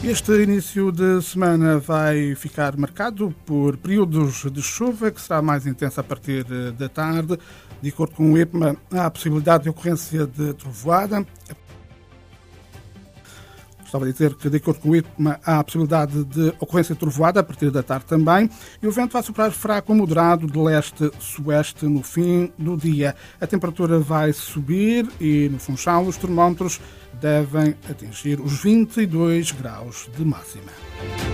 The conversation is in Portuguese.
Este início de semana vai ficar marcado por períodos de chuva, que será mais intensa a partir da tarde. De acordo com o IPMA, há a possibilidade de ocorrência de trovoada. Estava a dizer que, de acordo com o IPMA, há a possibilidade de ocorrência de trovoada a partir da tarde também. E o vento vai soprar fraco a moderado de leste-sueste no fim do dia. A temperatura vai subir e, no Funchal, os termómetros devem atingir os 22 graus de máxima.